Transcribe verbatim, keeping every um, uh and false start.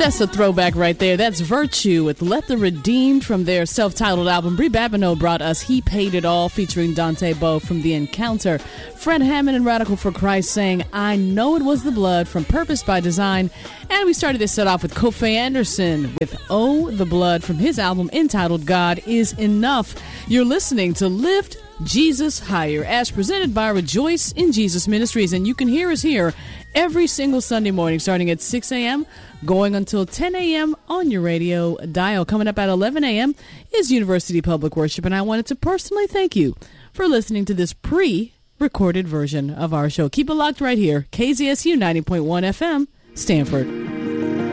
That's a throwback right there. That's Virtue with Let the Redeemed from their self-titled album. Brie Babineau brought us He Paid It All featuring Dante Bowe from The Encounter. Fred Hammond and Radical for Christ sang I Know It Was the Blood from Purpose by Design. And we started this set off with Kofi Anderson with Oh the Blood from his album entitled God Is Enough. You're listening to Lift Jesus Higher as presented by Rejoice in Jesus Ministries. And you can hear us here every single Sunday morning starting at six a.m. going until ten a.m. on your radio dial. Coming up at eleven a.m. is University Public Worship, and I wanted to personally thank you for listening to this pre-recorded version of our show. Keep it locked right here, K Z S U ninety point one F M, Stanford.